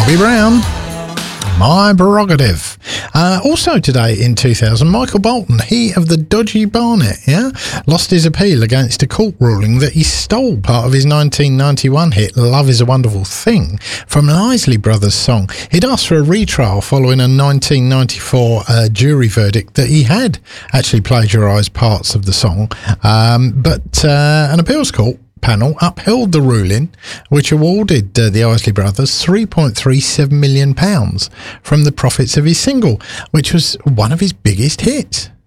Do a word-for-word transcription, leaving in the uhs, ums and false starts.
Bobby Brown, My Prerogative. Uh, also today in two thousand, Michael Bolton, he of the Dodgy Barnet, yeah, lost his appeal against a court ruling that he stole part of his nineteen ninety-one hit Love Is a Wonderful Thing from an Isley Brothers song. He'd asked for a retrial following a nineteen ninety-four uh, jury verdict that he had actually plagiarised parts of the song, um, but uh, an appeals court panel upheld the ruling, which awarded uh, the Isley Brothers three point three seven million pounds from the profits of his single, which was one of his biggest hits.